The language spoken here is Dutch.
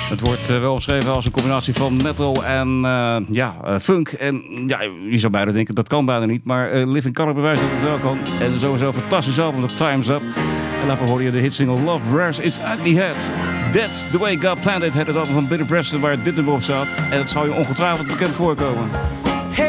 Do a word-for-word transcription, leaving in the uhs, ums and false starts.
Het wordt uh, wel beschreven als een combinatie van metal en uh, ja, uh, funk. En ja, je zou bijna denken, dat kan bijna niet. Maar uh, Living Colour bewijst dat het wel kan. En sowieso een fantastisch album, The Time's Up. En daarvoor hoorde je de hitsingle Love Wears Its Ugly Head. That's the way God planned it, het album van Billy Preston waar dit nummer op staat. En het zou je ongetwijfeld bekend voorkomen.